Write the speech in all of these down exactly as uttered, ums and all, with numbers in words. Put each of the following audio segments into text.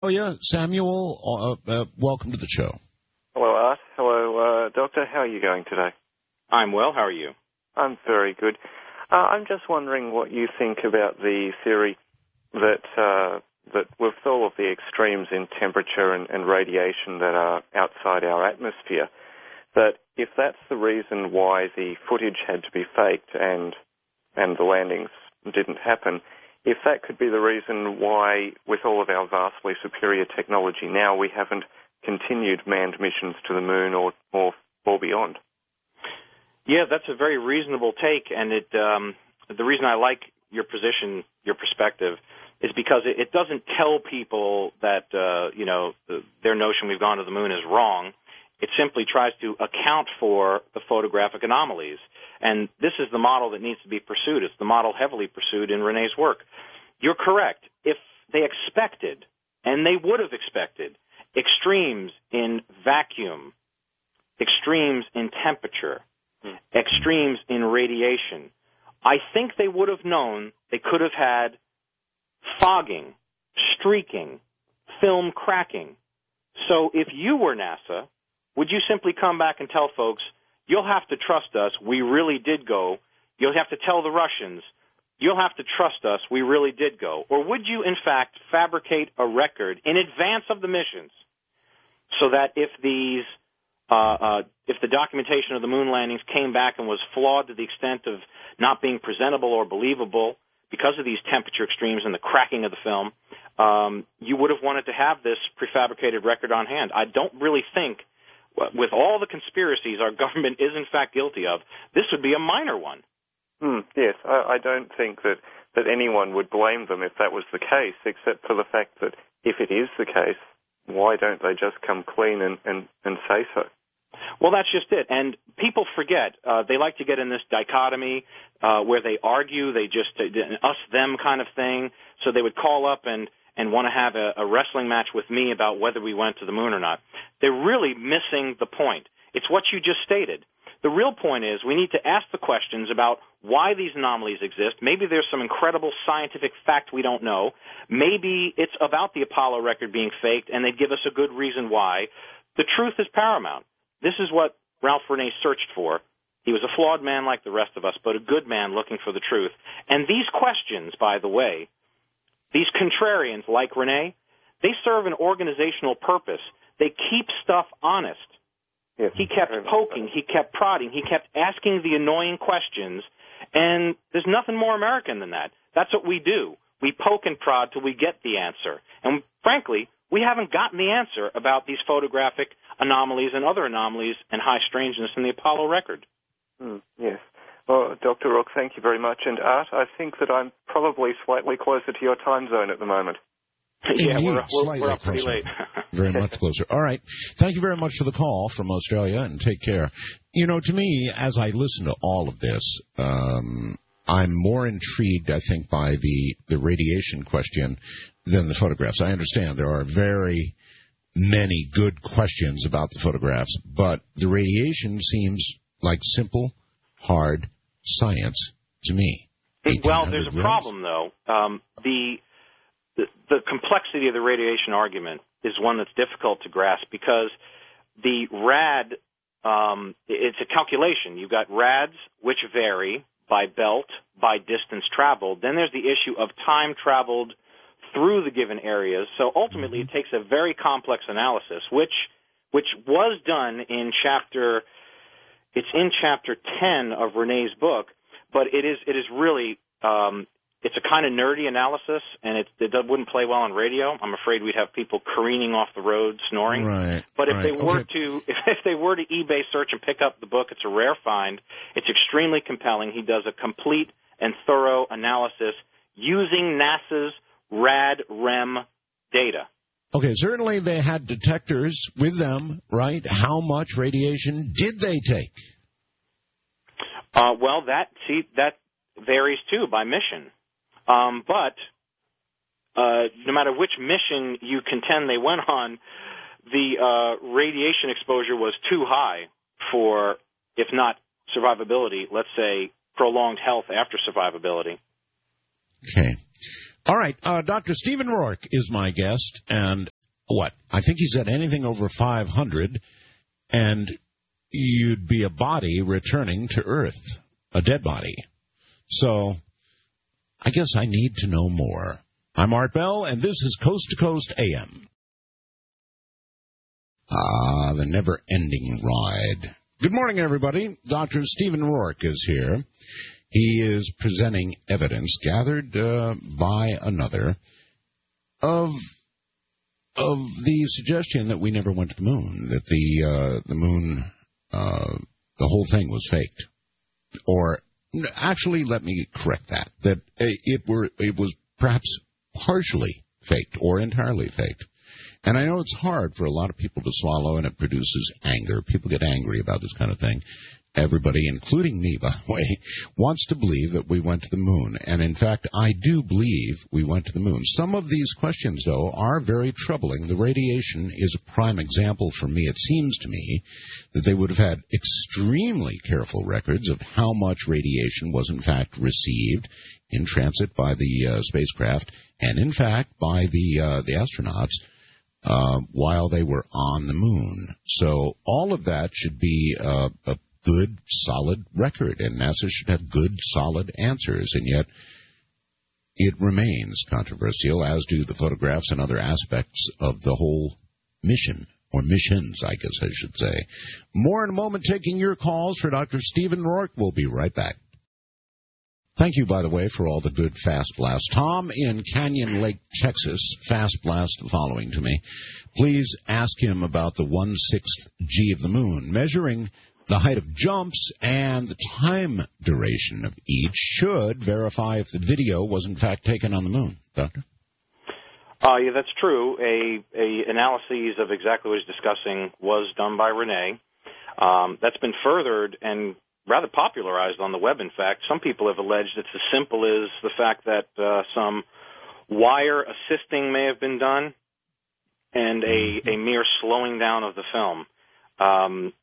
Oh, yeah, Samuel, uh, uh, welcome to the show. Hello, Art. Hello, uh, Doctor. How are you going today? I'm well. How are you? I'm very good. Uh, I'm just wondering what you think about the theory that uh, that with all of the extremes in temperature and, and radiation that are outside our atmosphere, that if that's the reason why the footage had to be faked and and the landings didn't happen, if that could be the reason why, with all of our vastly superior technology now, we haven't continued manned missions to the moon or or, or beyond. Yeah, that's a very reasonable take, and it um, the reason I like your position, your perspective, is because it, it doesn't tell people that uh, you know the, their notion we've gone to the moon is wrong. It simply tries to account for the photographic anomalies. And this is the model that needs to be pursued. It's the model heavily pursued in Renee's work. You're correct. If they expected, and they would have expected, extremes in vacuum, extremes in temperature, extremes in radiation, I think they would have known they could have had fogging, streaking, film cracking. So if you were NASA, would you simply come back and tell folks, you'll have to trust us, we really did go. You'll have to tell the Russians, you'll have to trust us, we really did go. Or would you, in fact, fabricate a record in advance of the missions so that if these, uh, uh, if the documentation of the moon landings came back and was flawed to the extent of not being presentable or believable because of these temperature extremes and the cracking of the film, um, you would have wanted to have this prefabricated record on hand? I don't really think, with all the conspiracies our government is in fact guilty of, this would be a minor one. Hmm, yes, I, I don't think that, that anyone would blame them if that was the case, except for the fact that if it is the case, why don't they just come clean and, and, and say so? Well, that's just it. And people forget. Uh, they like to get in this dichotomy uh, where they argue, they just, uh, an us-them kind of thing. So they would call up and and want to have a, a wrestling match with me about whether we went to the moon or not. They're really missing the point. It's what you just stated. The real point is we need to ask the questions about why these anomalies exist. Maybe there's some incredible scientific fact we don't know. Maybe it's about the Apollo record being faked, and they give us a good reason why. The truth is paramount. This is what Ralph Renee searched for. He was a flawed man like the rest of us, but a good man looking for the truth. And these questions, by the way, these contrarians like Renee, they serve an organizational purpose. They keep stuff honest. Yes. He kept poking, he kept prodding, he kept asking the annoying questions, and there's nothing more American than that. That's what we do. We poke and prod till we get the answer. And frankly, we haven't gotten the answer about these photographic anomalies and other anomalies and high strangeness in the Apollo record. Mm, yes. Well, Doctor Rook, thank you very much. And Art, I think that I'm probably slightly closer to your time zone at the moment. Yeah, Indeed, we're, we're, slightly we're up pretty closer. late. Very much closer. All right. Thank you very much for the call from Australia, and take care. You know, to me, as I listen to all of this, um, I'm more intrigued, I think, by the, the radiation question than the photographs. I understand there are very many good questions about the photographs, but the radiation seems like simple, hard science to me. Well, there's a problem, though. Um, the, the the complexity of the radiation argument is one that's difficult to grasp because the rad, um, it's a calculation. You've got rads, which vary by belt, by distance traveled. Then there's the issue of time traveled through the given areas. So ultimately, mm-hmm. it takes a very complex analysis, which which was done in chapter. It's in chapter ten of Renee's book, but it is it is really um, it's a kind of nerdy analysis, and it, it wouldn't play well on radio. I'm afraid we'd have people careening off the road, snoring. Right. But if right. they were okay. to if, if they were to eBay search and pick up the book, it's a rare find. It's extremely compelling. He does a complete and thorough analysis using NASA's RAD-REM data. Okay, certainly they had detectors with them, right? How much radiation did they take? Uh, well, that see that varies too by mission. Um, but uh, no matter which mission you contend they went on, the uh, radiation exposure was too high for, if not survivability, let's say prolonged health after survivability. Okay. All right, uh, Doctor Stephen Rourke is my guest, and what? I think he said anything over five hundred, and you'd be a body returning to Earth, a dead body. So I guess I need to know more. I'm Art Bell, and this is Coast to Coast A M. Ah, the never-ending ride. Good morning, everybody. Doctor Stephen Rourke is here. He is presenting evidence gathered uh, by another of of the suggestion that we never went to the moon, that the uh, the moon, uh, the whole thing was faked. Or actually, let me correct that, that it were it was perhaps partially faked or entirely faked. And I know it's hard for a lot of people to swallow, and it produces anger. People get angry about this kind of thing. Everybody, including me, by the way, wants to believe that we went to the moon. And, in fact, I do believe we went to the moon. Some of these questions, though, are very troubling. The radiation is a prime example for me. It seems to me that they would have had extremely careful records of how much radiation was, in fact, received in transit by the uh, spacecraft and, in fact, by the uh, the astronauts. Uh, while they were on the moon. So all of that should be uh, a good, solid record, and NASA should have good, solid answers, and yet it remains controversial, as do the photographs and other aspects of the whole mission, or missions, I guess I should say. More in a moment, taking your calls for Doctor Stephen Rourke. We'll be right back. Thank you, by the way, for all the good Fast Blast. Tom in Canyon Lake, Texas, Fast Blast the following to me. Please ask him about the one-sixth G of the moon, measuring the height of jumps and the time duration of each should verify if the video was, in fact, taken on the moon. Doctor? Uh, yeah, that's true. A, a analysis of exactly what he's discussing was done by Renee. Um, that's been furthered and rather popularized on the web, in fact. Some people have alleged it's as simple as the fact that uh, some wire assisting may have been done and a, a mere slowing down of the film. Um,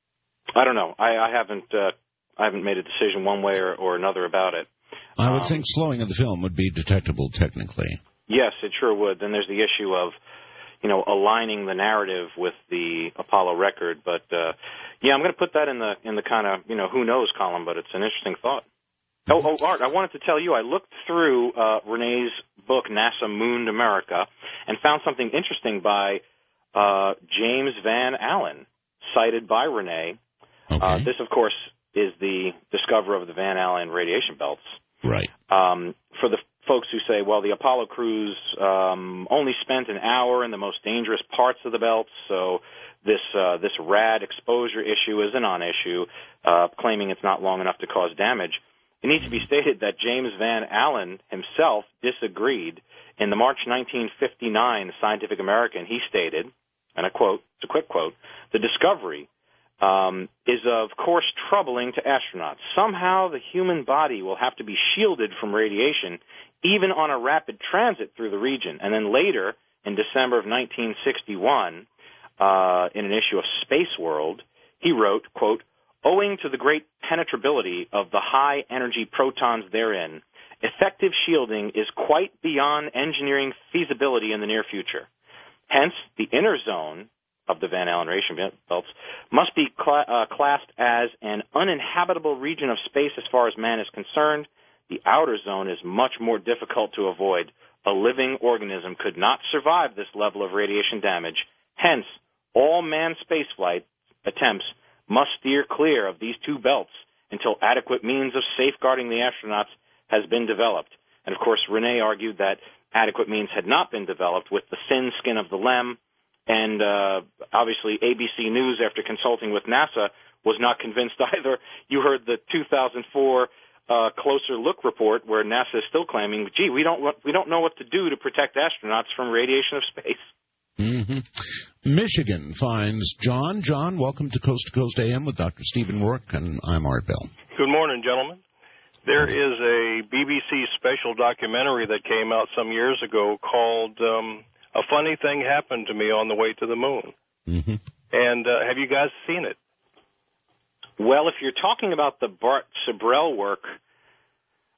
I don't know. I, I haven't uh, I haven't made a decision one way or, or another about it. I would um, think slowing of the film would be detectable technically. Yes, it sure would. Then there's the issue of, you know, aligning the narrative with the Apollo record. But, uh, yeah, I'm going to put that in the in the kind of, you know, who knows column, but it's an interesting thought. Oh, oh, Art, I wanted to tell you, I looked through uh, Renee's book, NASA Mooned America, and found something interesting by uh, James Van Allen, cited by Renee. Okay. Uh, this, of course, is the discoverer of the Van Allen radiation belts. Right. Um, for the folks who say, well, the Apollo crews um, only spent an hour in the most dangerous parts of the belts, so this uh, this rad exposure issue is a non-issue, uh, claiming it's not long enough to cause damage. It needs to be stated that James Van Allen himself disagreed. In the March nineteen fifty-nine Scientific American, he stated, and I quote, it's a quick quote, the discovery um, is of course troubling to astronauts. Somehow the human body will have to be shielded from radiation even on a rapid transit through the region. And then later, in December of nineteen sixty-one, uh, in an issue of Space World, he wrote, quote, owing to the great penetrability of the high-energy protons therein, effective shielding is quite beyond engineering feasibility in the near future. Hence, the inner zone of the Van Allen radiation belts must be cl- uh, classed as an uninhabitable region of space as far as man is concerned. The outer zone is much more difficult to avoid. A living organism could not survive this level of radiation damage. Hence, all manned spaceflight attempts must steer clear of these two belts until adequate means of safeguarding the astronauts has been developed. And, of course, Renee argued that adequate means had not been developed with the thin skin of the L E M, and uh, obviously A B C News, after consulting with NASA, was not convinced either. You heard the two thousand four uh, Closer Look report where NASA is still claiming, gee, we don't, we don't know what to do to protect astronauts from radiation of space. Mm-hmm. Michigan finds John. John, welcome to Coast to Coast A M with Doctor Stephen Rourke, and I'm Art Bell. Good morning, gentlemen. There is a B B C special documentary that came out some years ago called um, A Funny Thing Happened to Me on the Way to the Moon. Mm-hmm. And uh, have you guys seen it? Well, if you're talking about the Bart Sibrel work,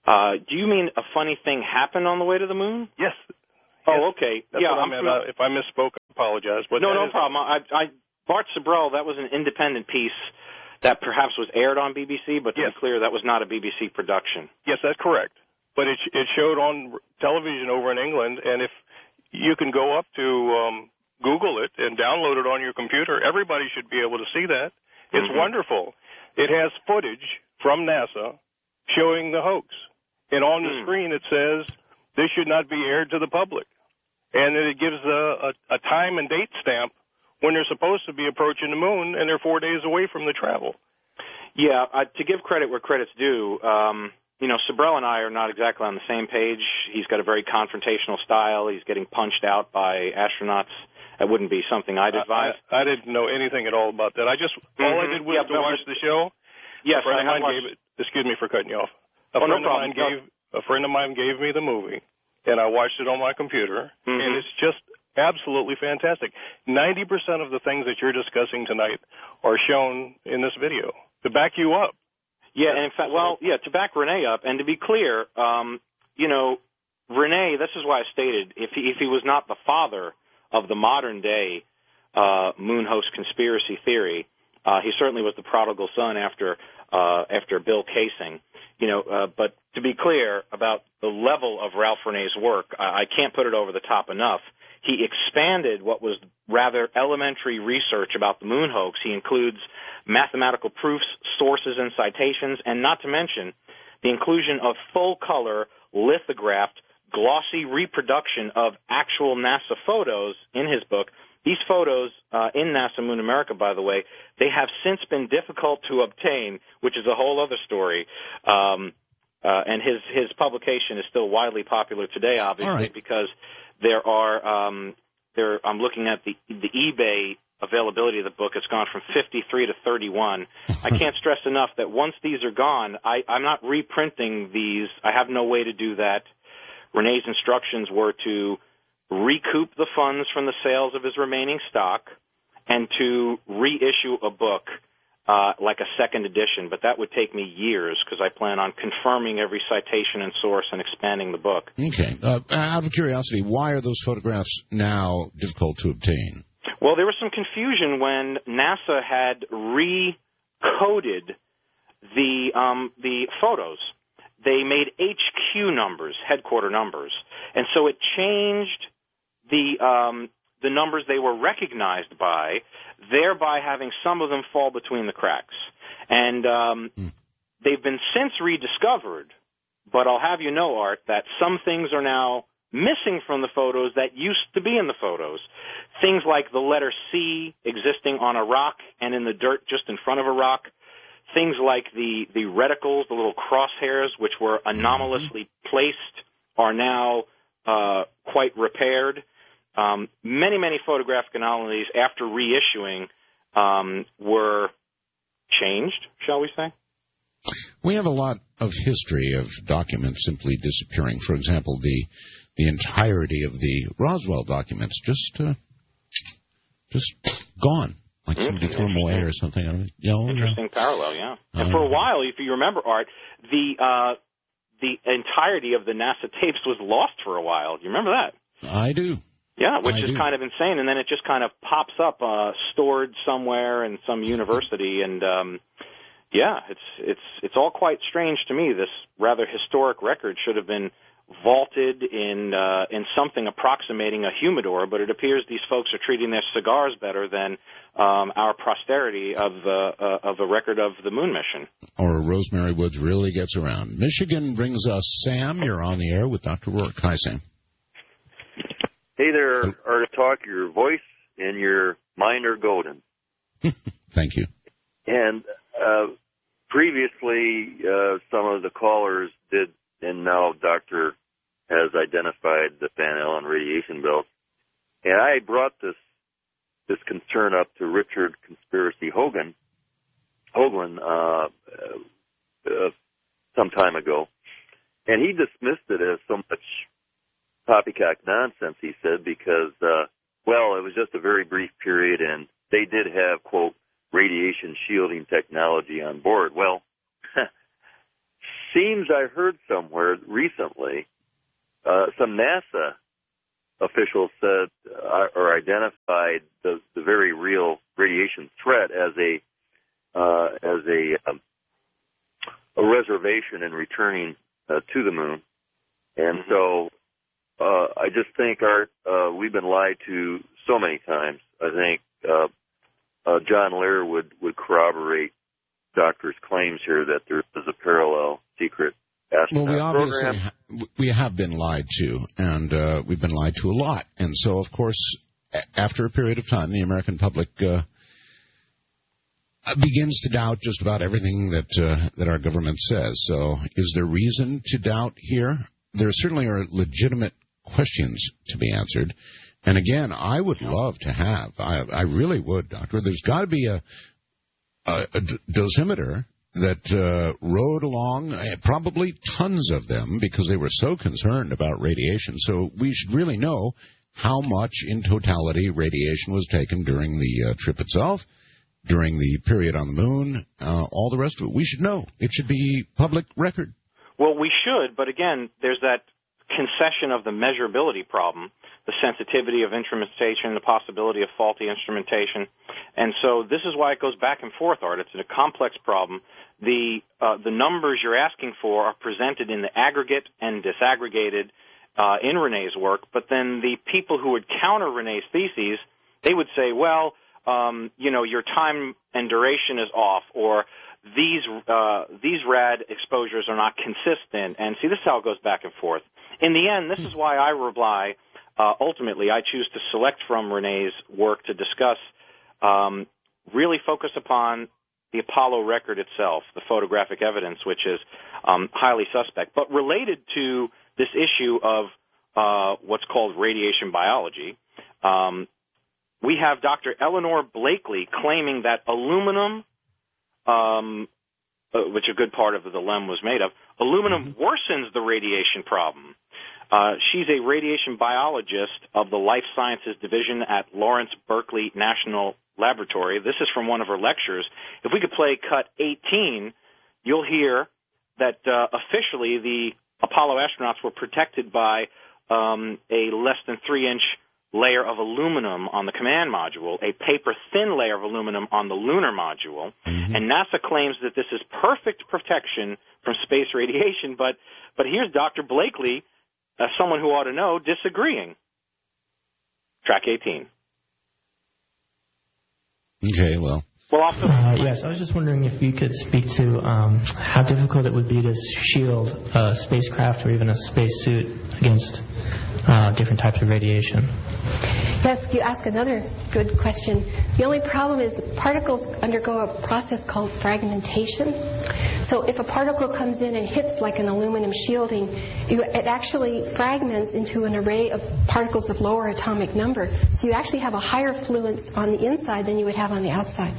Uh, do you mean a funny thing happened on the way to the moon? Yes. Oh, okay. That's yeah, what I meant. Uh, if I misspoke, I apologize. But no, no is... problem. I, I, Bart Sibrel, that was an independent piece that perhaps was aired on B B C, but to yes. be clear, that was not a B B C production. Yes, that's correct. But it, it showed on television over in England, and if you can go up to um, Google it and download it on your computer, everybody should be able to see that. It's mm-hmm. wonderful. It has footage from NASA showing the hoax. And on the mm. screen it says, this should not be aired to the public. And then it gives a, a, a time and date stamp when they're supposed to be approaching the moon, and they're four days away from the travel. Yeah, uh, to give credit where credit's due, um, you know, Sibrel and I are not exactly on the same page. He's got a very confrontational style. He's getting punched out by astronauts. That wouldn't be something I'd advise. I, I, I didn't know anything at all about that. I just, mm-hmm. all I did was yeah, to watch the show. Yes, a friend I of mine watched... gave it. Excuse me for cutting you off. A oh, friend no of mine gave a friend of mine gave me the movie, and I watched it on my computer, mm-hmm. and it's just absolutely fantastic. Ninety percent of the things that you're discussing tonight are shown in this video to back you up. Yeah, and in fact, well, yeah, to back Rene up, and to be clear, um, you know, Rene, this is why I stated, if he, if he was not the father of the modern day uh, moon host conspiracy theory, uh, he certainly was the prodigal son after uh, after Bill Kaysing. You know, uh, but to be clear about the level of Ralph Rene's work, I, I can't put it over the top enough. He expanded what was rather elementary research about the moon hoax. He includes mathematical proofs, sources, and citations, and not to mention the inclusion of full-color, lithographed, glossy reproduction of actual NASA photos in his book. These photos uh, in NASA Moon America, by the way, they have since been difficult to obtain, which is a whole other story. Um, uh, and his, his publication is still widely popular today, obviously, right. because there are um, there. I'm looking at the the eBay availability of the book. It's gone from fifty-three to thirty-one. I can't stress enough that once these are gone, I, I'm not reprinting these. I have no way to do that. Rene's instructions were to recoup the funds from the sales of his remaining stock and to reissue a book uh, like a second edition. But that would take me years because I plan on confirming every citation and source and expanding the book. Okay. Uh, out of curiosity, why are those photographs now difficult to obtain? Well, there was some confusion when NASA had recoded the um, the photos. They made H Q numbers, headquarter numbers, and so it changed the um, the numbers they were recognized by, thereby having some of them fall between the cracks. And um, mm. they've been since rediscovered, but I'll have you know, Art, that some things are now missing from the photos that used to be in the photos. Things like the letter C existing on a rock and in the dirt just in front of a rock. Things like the, the reticles, the little crosshairs, which were anomalously mm-hmm. placed, are now uh, quite repaired. Um, many, many photographic anomalies after reissuing um, were changed, shall we say? We have a lot of history of documents simply disappearing. For example, the the entirety of the Roswell documents just uh, just gone. Like somebody threw them away or something. You know, Interesting yeah. parallel, yeah. And for a while, if you remember, Art, the uh, the entirety of the NASA tapes was lost for a while. Do you remember that? I do. Yeah, which I is do. kind of insane. And then it just kind of pops up, uh, stored somewhere in some university. And um, yeah, it's it's it's all quite strange to me. This rather historic record should have been vaulted in uh, in something approximating a humidor, but it appears these folks are treating their cigars better than um, our posterity of uh, uh, of a record of the moon mission. Or Rosemary Woods really gets around. Michigan brings us Sam. You're on the air with Doctor Rourke. Hi, Sam. Hey there, Art Talk. Your voice and your mind are golden. Thank you. And uh, previously, uh, some of the callers did. And now Doctor has identified the Van Allen radiation belt. And I brought this this concern up to Richard Conspiracy Hogan, Hoagland uh, uh, some time ago. And he dismissed it as so much poppycock nonsense, he said, because, uh, well, it was just a very brief period, and they did have, quote, radiation shielding technology on board. Well, seems I heard somewhere recently, uh, some NASA officials said uh, or identified the, the very real radiation threat as a uh, as a um, a reservation in returning uh, to the moon, and so uh, I just think Art, uh, we've been lied to so many times. I think uh, uh, John Lear would would corroborate Doctor's claims here that there is a parallel secret astronaut well, we obviously program. Ha- we have been lied to, and uh, we've been lied to a lot. And so, of course, a- after a period of time, the American public uh, begins to doubt just about everything that uh, that our government says. So, is there reason to doubt here? There certainly are legitimate questions to be answered. And again, I would love to have, I, I really would, Doctor. There's got to be a A, a dosimeter that uh, rode along, uh, probably tons of them, because they were so concerned about radiation. So we should really know how much in totality radiation was taken during the uh, trip itself, during the period on the moon, uh, all the rest of it. We should know. It should be public record. Well, we should, but again, there's that concession of the measurability problem, the sensitivity of instrumentation, the possibility of faulty instrumentation. And so this is why it goes back and forth, Art. It's a complex problem. The uh, the numbers you're asking for are presented in the aggregate and disaggregated uh, in Renee's work, but then the people who would counter Renee's theses, they would say, well, um, you know, your time and duration is off, or these uh, these rad exposures are not consistent. And see, this is how it goes back and forth. In the end, this is why I reply, uh, ultimately, I choose to select from Renee's work to discuss, um, really focus upon the Apollo record itself, the photographic evidence, which is um, highly suspect. But related to this issue of uh, what's called radiation biology, um, we have Doctor Eleanor Blakely claiming that aluminum, um, uh, which a good part of the LEM was made of, aluminum mm-hmm. worsens the radiation problem. Uh, she's a radiation biologist of the Life Sciences Division at Lawrence Berkeley National Laboratory. This is from one of her lectures. If we could play cut eighteen, you'll hear that uh, officially the Apollo astronauts were protected by um, a less than three-inch layer of aluminum on the command module, a paper-thin layer of aluminum on the lunar module, mm-hmm. and NASA claims that this is perfect protection from space radiation, but, but here's Doctor Blakely, Uh, someone who ought to know, disagreeing. Track eighteen. Okay, well. Well, also, uh, yes, I was just wondering if you could speak to um, how difficult it would be to shield a spacecraft or even a spacesuit against uh, different types of radiation. Yes, you ask another good question. The only problem is that particles undergo a process called fragmentation. So if a particle comes in and hits like an aluminum shielding, it actually fragments into an array of particles of lower atomic number. So you actually have a higher fluence on the inside than you would have on the outside.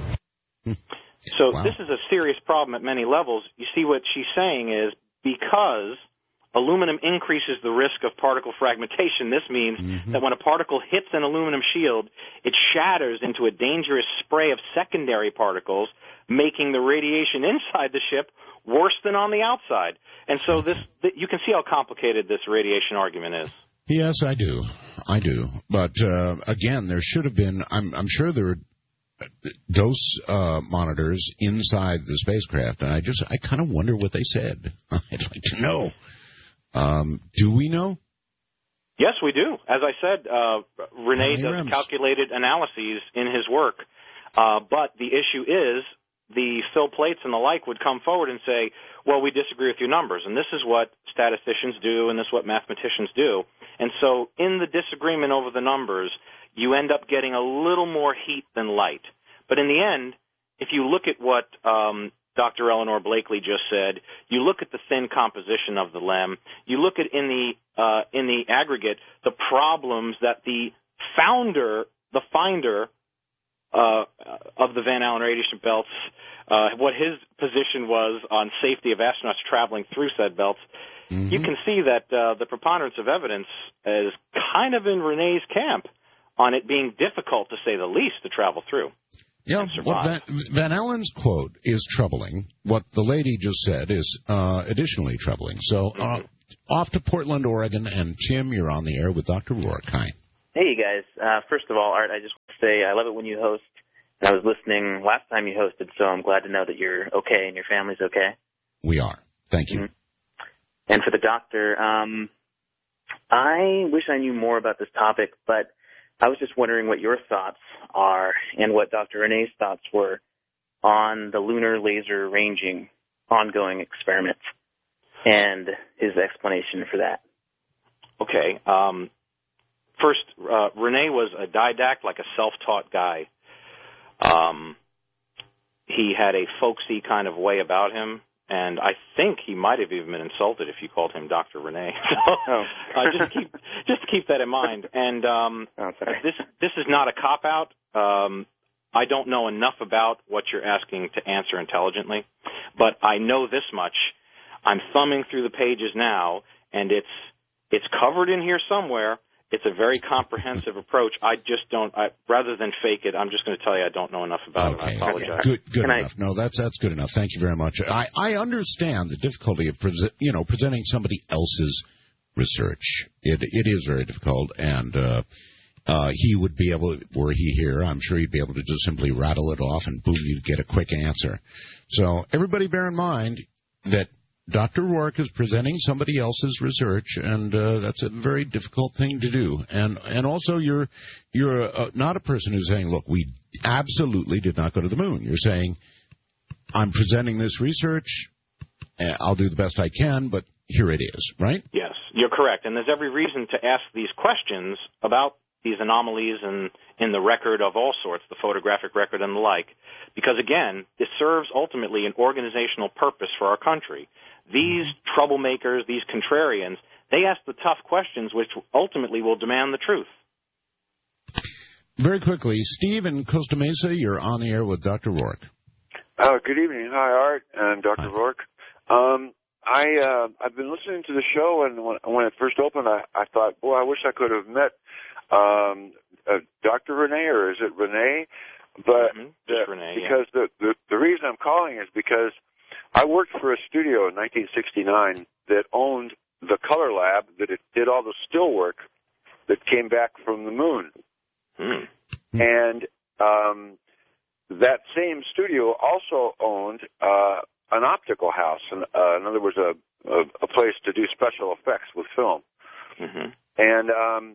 So wow. This is a serious problem at many levels. You see, what she's saying is because aluminum increases the risk of particle fragmentation, this means mm-hmm. that when a particle hits an aluminum shield, it shatters into a dangerous spray of secondary particles, making the radiation inside the ship worse than on the outside. And so this, you can see how complicated this radiation argument is. Yes, I do. I do. But, uh, again, there should have been, I'm, I'm sure there were dose uh, monitors inside the spacecraft, and I just, I kind of wonder what they said. I'd like to know. Um, do we know? Yes, we do. As I said, uh, Renee does rems? calculated analyses in his work, uh, but the issue is the Phil Plates and the like would come forward and say, well, we disagree with your numbers, and this is what statisticians do, and this is what mathematicians do. And so in the disagreement over the numbers, you end up getting a little more heat than light. But in the end, if you look at what um, Doctor Eleanor Blakely just said, you look at the thin composition of the LEM, you look at in the uh, in the aggregate the problems that the founder, the finder uh, of the Van Allen radiation belts, uh, what his position was on safety of astronauts traveling through said belts, mm-hmm. you can see that uh, the preponderance of evidence is kind of in Renee's camp on it being difficult, to say the least, to travel through. Yeah, and survive. what Van, Van Allen's quote is troubling. What the lady just said is uh, additionally troubling. So uh, Mm-hmm. off to Portland, Oregon, and Tim, you're on the air with Doctor Rourke. Hi. Hey, you guys. Uh, first of all, Art, I just want to say I love it when you host. And I was listening last time you hosted, so I'm glad to know that you're okay and your family's okay. We are. Thank you. Mm-hmm. And for the doctor, um, I wish I knew more about this topic, but I was just wondering what your thoughts are and what Doctor Renee's thoughts were on the lunar laser ranging ongoing experiments and his explanation for that. Okay. Um, first, uh, Renee was a didact, like a self-taught guy. Um, he had a folksy kind of way about him, and I think he might have even been insulted if you called him Doctor Renee. So oh. uh, just keep just keep that in mind. And um, oh, sorry. this this is not a cop-out. Um, I don't know enough about what you're asking to answer intelligently, but I know this much. I'm thumbing through the pages now, and it's it's covered in here somewhere. It's a very comprehensive approach. I just don't, I, rather than fake it, I'm just going to tell you I don't know enough about okay. it. I apologize. Good, good Can enough. I... No, that's that's good enough. Thank you very much. I, I understand the difficulty of pre- you know presenting somebody else's research. It it is very difficult, and uh, uh, he would be able, were he here, I'm sure he'd be able to just simply rattle it off and boom, you'd get a quick answer. So everybody bear in mind that Doctor Rourke is presenting somebody else's research, and uh, that's a very difficult thing to do. And and also, you're you're uh, not a person who's saying, look, we absolutely did not go to the moon. You're saying, I'm presenting this research, I'll do the best I can, but here it is, right? Yes, you're correct. And there's every reason to ask these questions about these anomalies and in the record of all sorts, the photographic record and the like, because, again, this serves ultimately an organizational purpose for our country. These troublemakers, these contrarians, they ask the tough questions which ultimately will demand the truth. Very quickly, Steve in Costa Mesa, you're on the air with Doctor Rourke. Uh, good evening. Hi, Art and Doctor Hi. Rourke. Um, I, uh, I've been listening to the show, and when, when it first opened, I, I thought, boy, I wish I could have met um, uh, Doctor Renee, or is it Renee? But mm-hmm. the, Renee, because yeah. the, the, the reason I'm calling is because I worked for a studio in nineteen sixty-nine that owned the color lab that it did all the still work that came back from the moon. Hmm. And um, that same studio also owned uh, an optical house. And, uh, in other words, a, a, a place to do special effects with film. Mm-hmm. And um,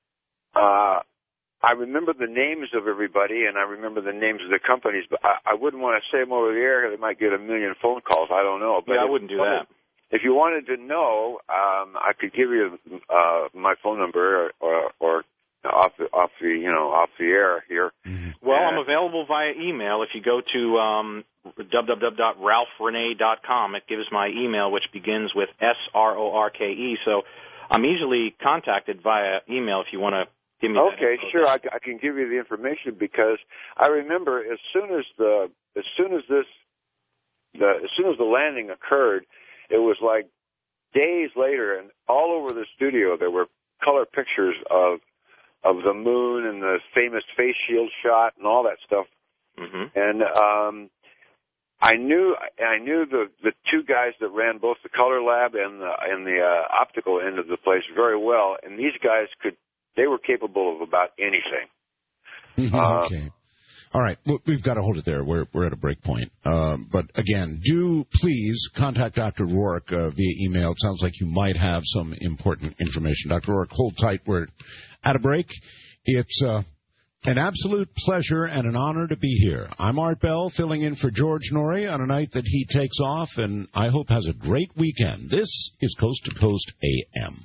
uh, I remember the names of everybody, and I remember the names of the companies, but I, I wouldn't want to say them over the air because they might get a million phone calls. I don't know. But yeah, I if, wouldn't do that. If you wanted to know, um, I could give you uh, my phone number, or, or, or off the off the you know off the air here. Well, I'm available via email. If you go to um, w w w dot ralph renee dot com, it gives my email, which begins with S R O R K E. So I'm easily contacted via email if you want to give me that. Okay, sure. I, I can give you the information because I remember as soon as the as soon as this the as soon as the landing occurred, it was like days later, and all over the studio there were color pictures of of the moon and the famous face shield shot and all that stuff. Mm-hmm. And um, I knew I knew the the two guys that ran both the color lab and the and the uh, optical end of the place very well, and these guys could they were capable of about anything. Okay. Uh, All right. Well, we've got to hold it there. We're we're at a break point. Um, but again, do please contact Doctor Rourke uh, via email. It sounds like you might have some important information. Doctor Rourke, hold tight. We're at a break. It's uh, an absolute pleasure and an honor to be here. I'm Art Bell, filling in for George Norrie on a night that he takes off, and I hope has a great weekend. This is Coast to Coast A M.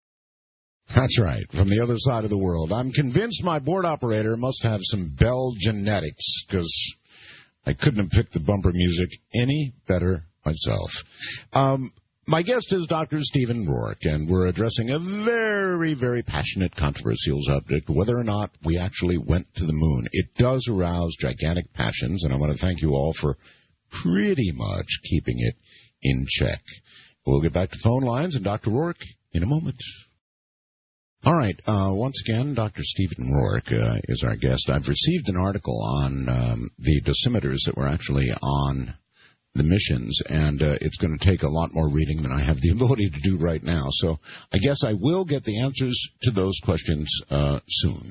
That's right, from the other side of the world. I'm convinced my board operator must have some Bell genetics, because I couldn't have picked the bumper music any better myself. Um, my guest is Doctor Stephen Rourke, and we're addressing a very, very passionate, controversial subject, whether or not we actually went to the moon. It does arouse gigantic passions, and I want to thank you all for pretty much keeping it in check. We'll get back to phone lines and Doctor Rourke in a moment. All right. Uh, once again, Doctor Stephen Rourke uh, is our guest. I've received an article on um, the dosimeters that were actually on the missions, and uh, it's going to take a lot more reading than I have the ability to do right now. So I guess I will get the answers to those questions uh, soon.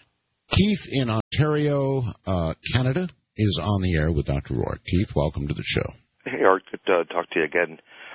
Keith in Ontario, uh, Canada, is on the air with Doctor Rourke. Keith, welcome to the show. Hey, Art. Good to talk to you again.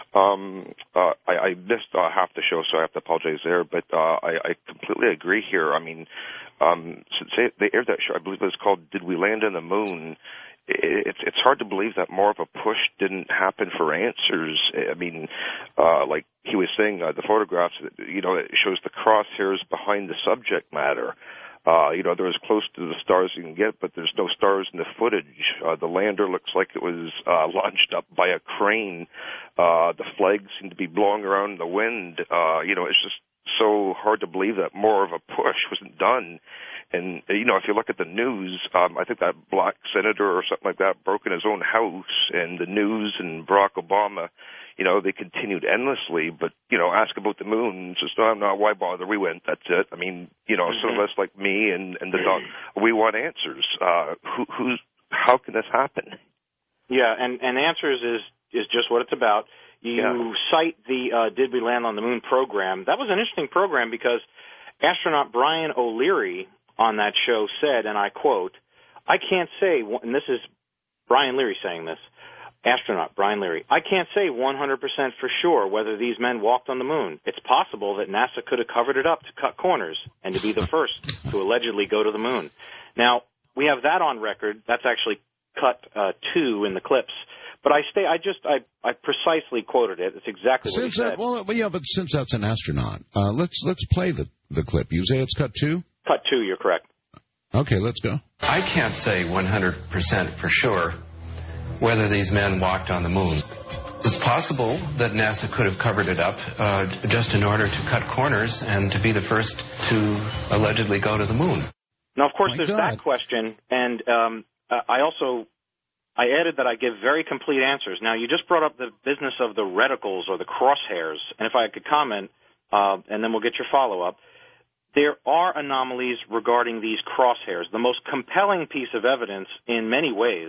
Um, uh, I, I missed uh, half the show, so I have to apologize there. But uh, I, I completely agree here. I mean, um, since they, they aired that show, I believe it was called "Did We Land on the Moon?" It's it's hard to believe that more of a push didn't happen for answers. I mean, uh, like he was saying, uh, the photographs, you know, it shows the crosshairs behind the subject matter. Uh, you know, they're as close to the stars you can get, but there's no stars in the footage. Uh, the lander looks like it was uh, launched up by a crane. Uh, the flags seem to be blowing around in the wind. Uh, you know, it's just so hard to believe that more of a push wasn't done. And, you know, if you look at the news, um, I think that black senator or something like that broke in his own house, and the news and Barack Obama, you know, they continued endlessly. But, you know, ask about the moon. Just, no, no, why bother? We went. That's it. I mean, you know, mm-hmm. some of us like me and, and the dog, we want answers. Uh, who, who's, how can this happen? Yeah, and, and Answers is, is just what it's about. You yeah. cite the uh, Did We Land on the Moon program. That was an interesting program because astronaut Brian O'Leary on that show said, and I quote, I can't say, and this is Brian Leary saying this, astronaut Brian Leary, I can't say one hundred percent for sure whether these men walked on the moon. It's possible that NASA could have covered it up to cut corners and to be the first to allegedly go to the moon. Now, we have that on record. That's actually cut uh, two in the clips. But I stay. I just. I. I precisely quoted it. It's exactly what since he said. That, well, yeah, but since that's an astronaut, uh, let's let's play the the clip. You say it's cut two? Cut two. You're correct. Okay, let's go. I can't say one hundred percent for sure whether these men walked on the moon. It's possible that NASA could have covered it up uh, just in order to cut corners and to be the first to allegedly go to the moon. Now, of course, My there's God. that question, and um, uh, I also. I added that I give very complete answers. Now, you just brought up the business of the reticles or the crosshairs, and if I could comment, uh, and then we'll get your follow-up, there are anomalies regarding these crosshairs. The most compelling piece of evidence in many ways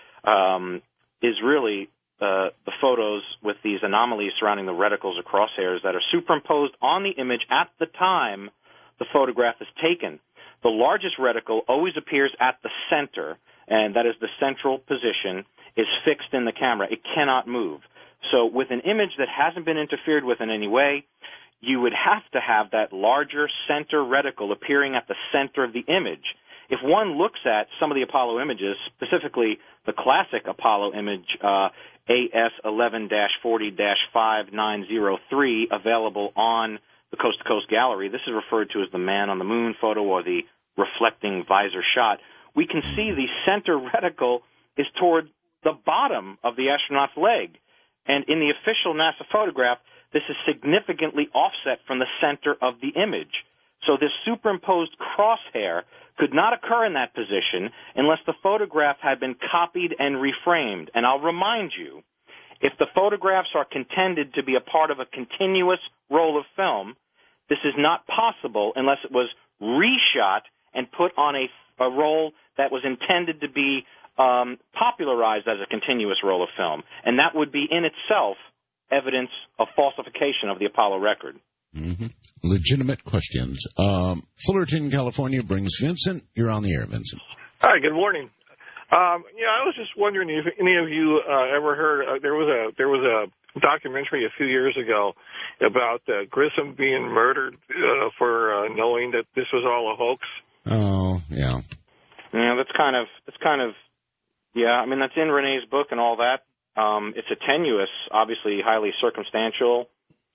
um, is really uh, the photos with these anomalies surrounding the reticles or crosshairs that are superimposed on the image at the time the photograph is taken. The largest reticle always appears at the center, and that is the central position, is fixed in the camera. It cannot move. So with an image that hasn't been interfered with in any way, you would have to have that larger center reticle appearing at the center of the image. If one looks at some of the Apollo images, specifically the classic Apollo image, uh, A S eleven dash forty dash five nine zero three, available on the Coast to Coast Gallery, this is referred to as the man on the moon photo or the reflecting visor shot. We can see the center reticle is toward the bottom of the astronaut's leg. And in the official NASA photograph, this is significantly offset from the center of the image. So this superimposed crosshair could not occur in that position unless the photograph had been copied and reframed. And I'll remind you, if the photographs are contended to be a part of a continuous roll of film, this is not possible unless it was reshot and put on a, a roll that was intended to be um, popularized as a continuous roll of film. And that would be in itself evidence of falsification of the Apollo record. Mm-hmm. Legitimate questions. Um, Fullerton, California brings Vincent. You're on the air, Vincent. Hi, good morning. Um, yeah, I was just wondering if any of you uh, ever heard, uh, there was a there was a documentary a few years ago about uh, Grissom being murdered uh, for uh, knowing that this was all a hoax. Oh, yeah. Yeah, that's kind of, that's kind of, yeah, I mean, that's in Renee's book and all that. Um, it's a tenuous, obviously highly circumstantial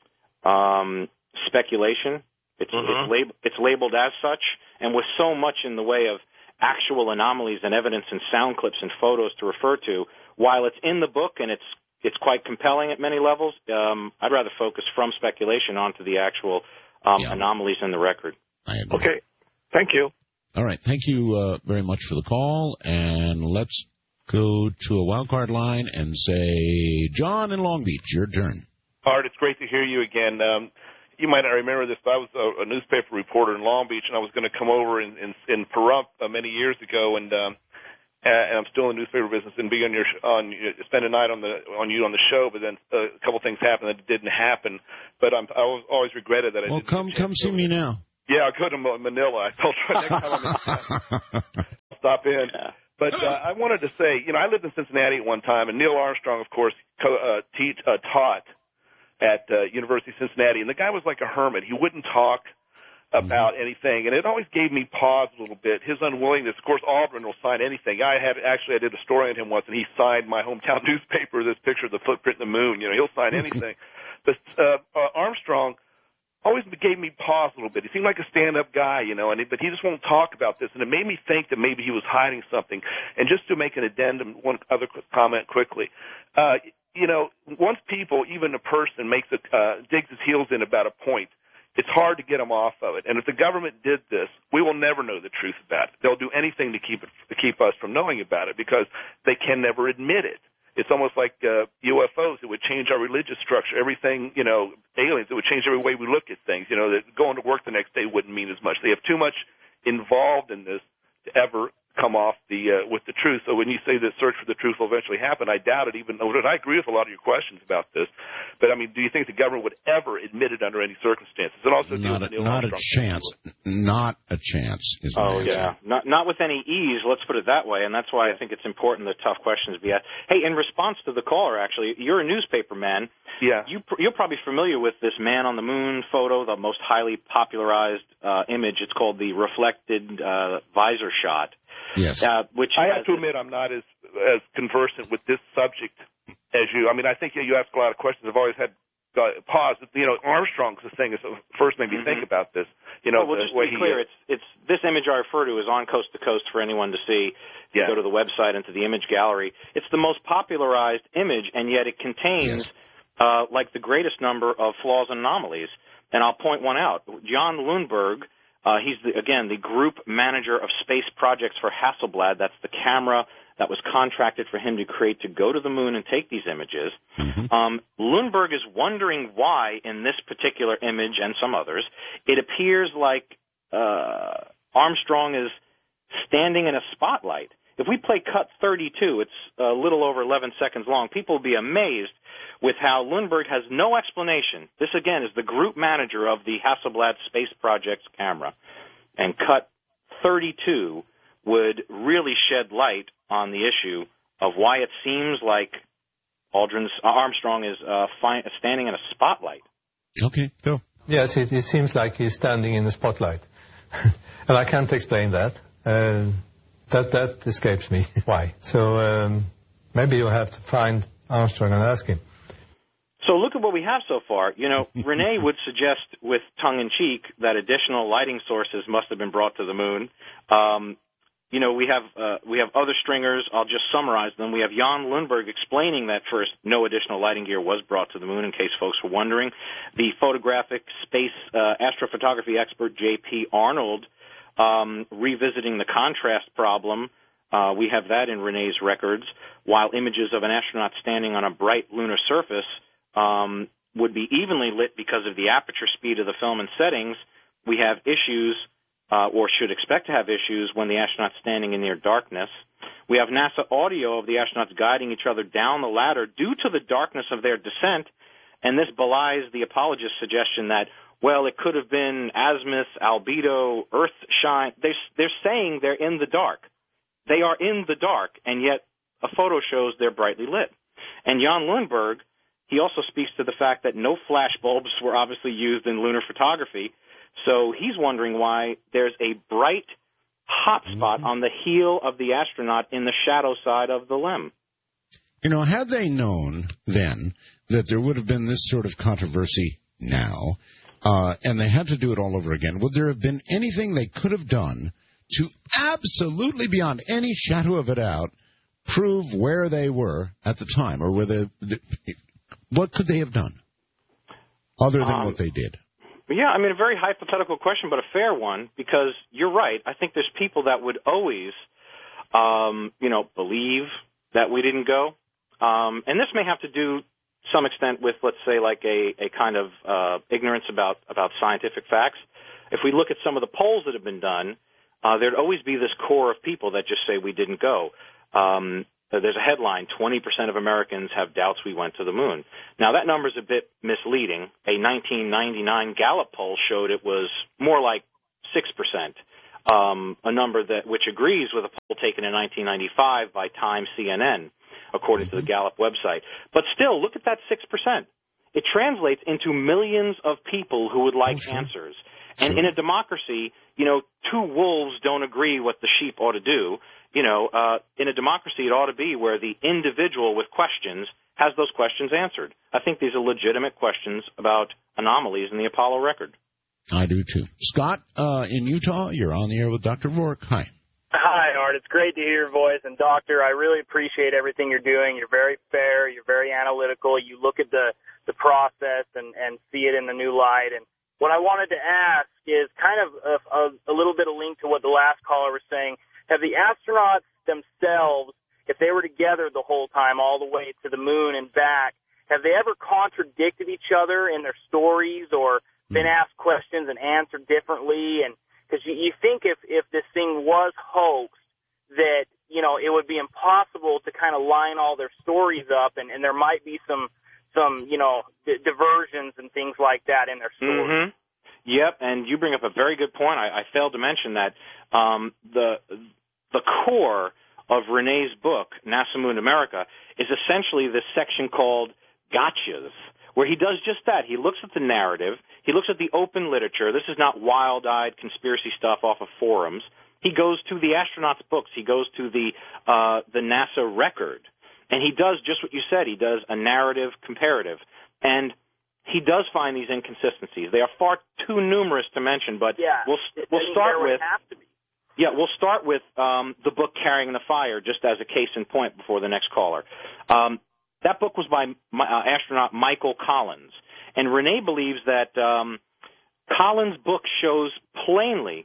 um, speculation. It's, mm-hmm. it's, lab- it's labeled as such, and with so much in the way of actual anomalies and evidence and sound clips and photos to refer to, while it's in the book and it's it's quite compelling at many levels, um, I'd rather focus from speculation onto the actual um, yeah. anomalies in the record. I agree. Okay. Thank you. All right. Thank you uh, very much for the call, and let's go to a wildcard line and say, John in Long Beach, your turn. Art, it's great to hear you again. Um, you might not remember this, but I was a, a newspaper reporter in Long Beach, and I was going to come over in in, in Pahrump uh, many years ago, and um, and I'm still in the newspaper business, and be on your on spend a night on the on you on the show. But then uh, a couple things happened that didn't happen. But I'm, I was always regretted that I. Well, didn't come come see me now. Yeah, I'll go to Manila. I told you next time I'm in I'll stop in. But uh, I wanted to say, you know, I lived in Cincinnati at one time, and Neil Armstrong, of course, co- uh, te- uh, taught at uh, University of Cincinnati, and the guy was like a hermit. He wouldn't talk about mm-hmm. anything, and it always gave me pause a little bit. His unwillingness, of course, Aldrin will sign anything. I had actually I did a story on him once, and he signed my hometown newspaper this picture of the footprint in the moon. You know, he'll sign anything. But uh, uh, Armstrong always gave me pause a little bit. He seemed like a stand-up guy, you know, and he, but he just won't talk about this, and it made me think that maybe he was hiding something. And just to make an addendum, one other comment quickly, uh, you know, once people, even a person, makes a, uh, digs his heels in about a point, it's hard to get them off of it. And if the government did this, we will never know the truth about it. They'll do anything to keep it, to keep us from knowing about it because they can never admit it. It's almost like uh, U F Os. It would change our religious structure. Everything, you know, aliens, it would change every way we look at things. You know, that going to work the next day wouldn't mean as much. They have too much involved in this to ever come off the uh, with the truth. So when you say that search for the truth will eventually happen, I doubt it, even though I agree with a lot of your questions about this. But, I mean, do you think the government would ever admit it under any circumstances? And also not a, not a chance. Not a chance is Oh, yeah. Not, not with any ease, let's put it that way, and that's why I think it's important that tough questions be asked. Hey, in response to the caller, actually, you're a newspaper man. Yeah. You, you're probably familiar with this man on the moon photo, the most highly popularized uh, image. It's called the reflected uh, visor shot. Yes. Uh, which I have to admit I'm not as as conversant with this subject as you. I mean, I think you ask a lot of questions. I've always had uh, pause. You know, Armstrong's the thing that first made me mm-hmm. think about this. You know, well, well, just to be clear, he, it's it's this image I refer to is on Coast to Coast for anyone to see. Yeah. Go to the website into the image gallery. It's the most popularized image, and yet it contains yes. uh, like the greatest number of flaws and anomalies. And I'll point one out. Jan Lundberg. Uh, he's, the, again, the group manager of space projects for Hasselblad. That's the camera that was contracted for him to create to go to the moon and take these images. Mm-hmm. Um, Lundberg is wondering why, in this particular image and some others, it appears like uh, Armstrong is standing in a spotlight. If we play cut thirty-two, it's a little over eleven seconds long, people will be amazed with how Lundberg has no explanation. This, again, is the group manager of the Hasselblad Space Project's camera. And cut thirty-two would really shed light on the issue of why it seems like Aldrin's, uh, Armstrong is uh, fi- standing in a spotlight. Okay, Phil. Yes, it, it seems like he's standing in the spotlight. And I can't explain that. Uh, that that escapes me. Why? So um, maybe you'll have to find Armstrong and ask him. So look at what we have so far. You know, Renee would suggest with tongue-in-cheek that additional lighting sources must have been brought to the moon. Um, you know, we have uh, we have other stringers. I'll just summarize them. We have Jan Lundberg explaining that first no additional lighting gear was brought to the moon, in case folks were wondering. The photographic space uh, astrophotography expert J P Arnold um, revisiting the contrast problem. Uh, we have that in Renee's records, while images of an astronaut standing on a bright lunar surface um, would be evenly lit because of the aperture speed of the film and settings. We have issues, uh, or should expect to have issues, when the astronaut's standing in near darkness. We have NASA audio of the astronauts guiding each other down the ladder due to the darkness of their descent, and this belies the apologist's suggestion that, well, it could have been azimuth, albedo, earth shine. They're, they're saying they're in the dark. They are in the dark, and yet a photo shows they're brightly lit. And Jan Lundberg, he also speaks to the fact that no flash bulbs were obviously used in lunar photography, so he's wondering why there's a bright hot spot mm-hmm. on the heel of the astronaut in the shadow side of the limb. You know, had they known then that there would have been this sort of controversy now, uh, and they had to do it all over again, would there have been anything they could have done to absolutely, beyond any shadow of a doubt, prove where they were at the time, or where the, the what could they have done other than um, what they did? Yeah, I mean, a very hypothetical question, but a fair one, because you're right. I think there's people that would always, um, you know, believe that we didn't go. Um, and this may have to do some extent with, let's say, like a, a kind of uh, ignorance about, about scientific facts. If we look at some of the polls that have been done, uh, there'd always be this core of people that just say we didn't go. Um, there's a headline, twenty percent of Americans have doubts we went to the moon. Now, that number's a bit misleading. A nineteen ninety-nine Gallup poll showed it was more like six percent, um, a number that which agrees with a poll taken in nineteen ninety-five by Time C N N, according to the Gallup website. But still, look at that six percent. It translates into millions of people who would like oh, sure. answers. And in a democracy, you know, two wolves don't agree what the sheep ought to do. You know, uh, in a democracy, it ought to be where the individual with questions has those questions answered. I think these are legitimate questions about anomalies in the Apollo record. I do, too. Scott, uh, in Utah, you're on the air with Doctor Rourke. Hi. Hi, Art. It's great to hear your voice. And, Doctor, I really appreciate everything you're doing. You're very fair. You're very analytical. You look at the, the process and, and see it in the new light. And what I wanted to ask is kind of a, a, a little bit of link to what the last caller was saying. Have the astronauts themselves, if they were together the whole time all the way to the moon and back, have they ever contradicted each other in their stories or been asked questions and answered differently? And because you, you think if, if this thing was hoaxed, that, you know, it would be impossible to kind of line all their stories up, and, and there might be some, some you know, d- diversions and things like that in their stories. Mm-hmm. Yep, and you bring up a very good point. I, I failed to mention that um, the the core of Renee's book, NASA Moon America, is essentially this section called Gotchas, where he does just that. He looks at the narrative. He looks at the open literature. This is not wild-eyed conspiracy stuff off of forums. He goes to the astronauts' books. He goes to the uh, the NASA record. And he does just what you said. He does a narrative comparative. And he does find these inconsistencies. They are far too numerous to mention, but yeah, we'll we'll start with have to be. yeah we'll start with um, the book Carrying the Fire, just as a case in point before the next caller. Um, that book was by my, uh, astronaut Michael Collins, and Renee believes that um, Collins' book shows plainly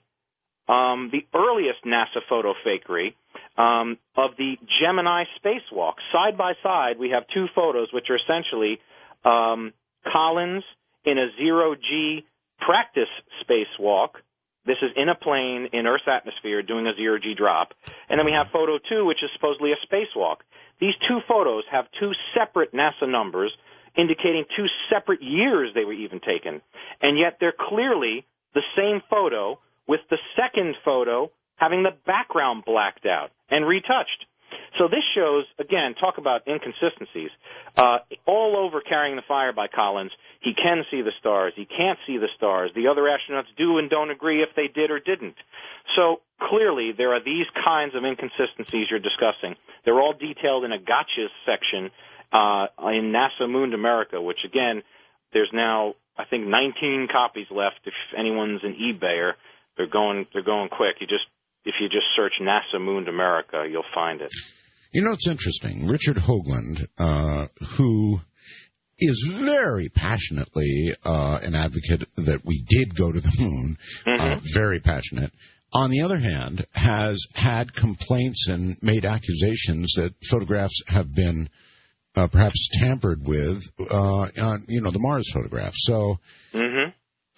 um, the earliest NASA photo fakery um, of the Gemini spacewalk. Side by side, we have two photos which are essentially um, Collins in a zero-G practice spacewalk. This is in a plane in Earth's atmosphere doing a zero-G drop. And then we have photo two, which is supposedly a spacewalk. These two photos have two separate NASA numbers indicating two separate years they were even taken. And yet they're clearly the same photo, with the second photo having the background blacked out and retouched. So this shows, again, talk about inconsistencies. Uh, all over Carrying the Fire by Collins, he can see the stars. He can't see the stars. The other astronauts do and don't agree if they did or didn't. So clearly there are these kinds of inconsistencies you're discussing. They're all detailed in a gotchas section uh, in NASA Moon America, which, again, there's now, I think, nineteen copies left. If anyone's an eBayer, they're going, they're going quick. You just If you just search NASA Moon America, you'll find it. You know, it's interesting. Richard Hoagland, uh, who is very passionately uh, an advocate that we did go to the moon, mm-hmm. uh, very passionate, on the other hand, has had complaints and made accusations that photographs have been uh, perhaps tampered with, uh, on, you know, the Mars photographs. So, mm-hmm.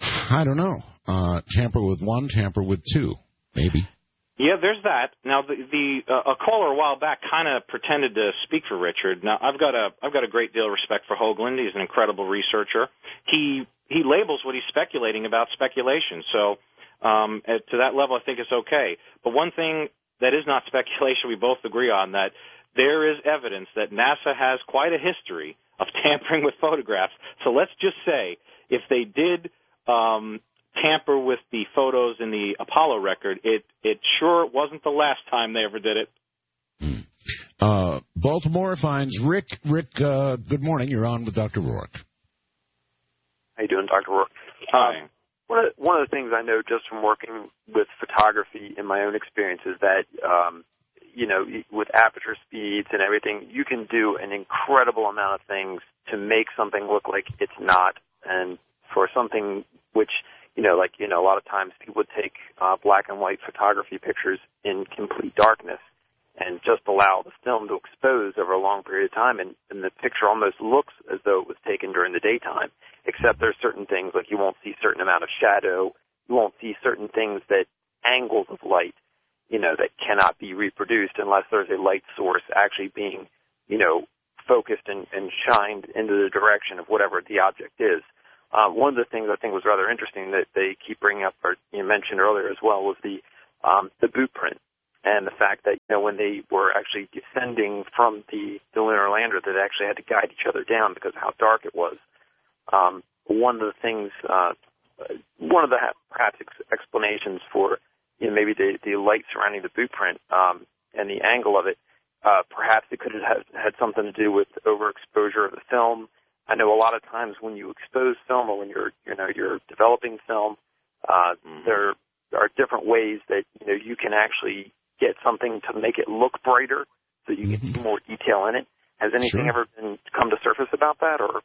I don't know. Uh, tamper with one, tamper with two, maybe. Yeah, there's that. Now, the, the uh, a caller a while back kind of pretended to speak for Richard. Now, I've got a I've got a great deal of respect for Hoagland. He's an incredible researcher. He he labels what he's speculating about speculation. So, um, at, to that level, I think it's okay. But one thing that is not speculation, we both agree on, that there is evidence that NASA has quite a history of tampering with photographs. So let's just say if they did Um, tamper with the photos in the Apollo record, it it sure wasn't the last time they ever did it. Uh, Baltimore finds Rick. Rick, uh, good morning. You're on with Doctor Rourke. How you doing, Doctor Rourke? Hi. Um, one of, one of the things I know just from working with photography in my own experience is that, um, you know, with aperture speeds and everything, you can do an incredible amount of things to make something look like it's not. And for something which, you know, like, you know, a lot of times people would take uh, black and white photography pictures in complete darkness. and just allow the film to expose over a long period of time, and, and the picture almost looks as though it was taken during the daytime, except there's certain things, like you won't see a certain amount of shadow, you won't see certain things that angles of light, you know, that cannot be reproduced unless there's a light source actually being, you know, focused and, and shined into the direction of whatever the object is. Uh, one of the things I think was rather interesting that they keep bringing up, or you mentioned earlier as well, was the um, the boot print. And the fact that, you know, when they were actually descending from the, the lunar lander, that they actually had to guide each other down because of how dark it was. Um, one of the things, uh, one of the perhaps ex- explanations for, you know, maybe the, the light surrounding the boot print um, and the angle of it, uh, perhaps it could have had, had something to do with overexposure of the film. I know a lot of times when you expose film, or when you're, you know, you're developing film, uh, mm-hmm. there are different ways that, you know, you can actually get something to make it look brighter, so you mm-hmm. get more detail in it. Has anything sure. ever been come to surface about that, or?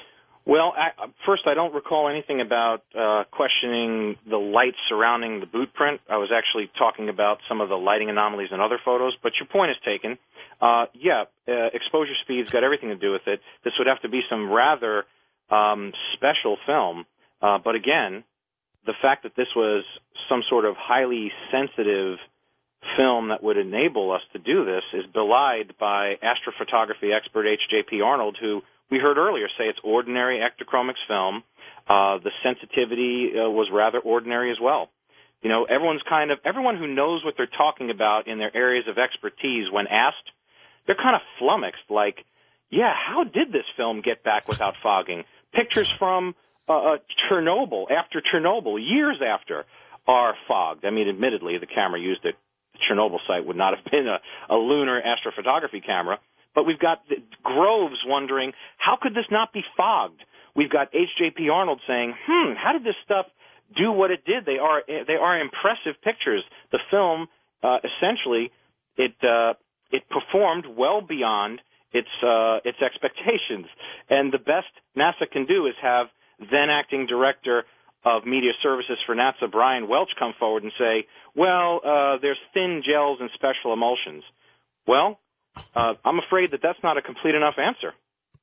Well, I, first, I don't recall anything about uh, questioning the light surrounding the boot print. I was actually talking about some of the lighting anomalies in other photos, but your point is taken. Uh, yeah, uh, exposure speed's got everything to do with it. This would have to be some rather um, special film, uh, but again, the fact that this was some sort of highly sensitive film that would enable us to do this is belied by astrophotography expert H J P Arnold, who we heard earlier say it's ordinary ectochromics film. Uh, the sensitivity uh, was rather ordinary as well. You know, everyone's kind of, everyone who knows what they're talking about in their areas of expertise, when asked, they're kind of flummoxed, like, yeah, how did this film get back without fogging? Pictures from uh, Chernobyl, after Chernobyl, years after, are fogged. I mean, admittedly, the camera used at the Chernobyl site would not have been a, a lunar astrophotography camera, but we've got Groves wondering, how could this not be fogged? We've got H J P Arnold saying, hmm, how did this stuff do what it did? They are they are impressive pictures. The film, uh, essentially, it uh, it performed well beyond its uh, its expectations. And the best NASA can do is have then acting director of media services for NASA, Brian Welch, come forward and say, well, uh, there's thin gels and special emulsions. Well, uh, I'm afraid that that's not a complete enough answer.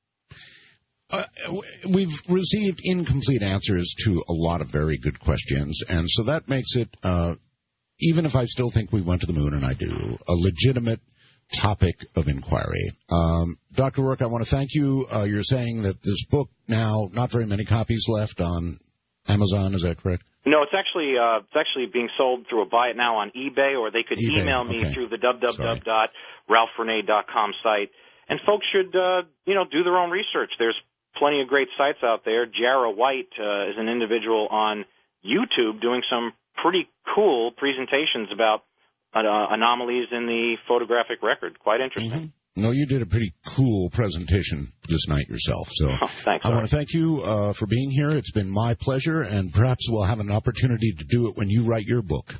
Uh, we've received incomplete answers to a lot of very good questions, and so that makes it, uh, even if I still think we went to the moon, and I do, a legitimate topic of inquiry. Um, Doctor Rourke, I want to thank you. Uh, you're saying that this book now, not very many copies left on Amazon, is that correct? No, it's actually uh, it's actually being sold through a buy it now on eBay, or they could eBay, email me okay. through the w w w dot ralph renee dot com site. And folks should, uh, you know, do their own research. There's plenty of great sites out there. Jara White uh, is an individual on YouTube doing some pretty cool presentations about uh, anomalies in the photographic record. Quite interesting. Mm-hmm. No, you did a pretty cool presentation this night yourself. So oh, thanks, I want to thank you uh, for being here. It's been my pleasure, and perhaps we'll have an opportunity to do it when you write your book.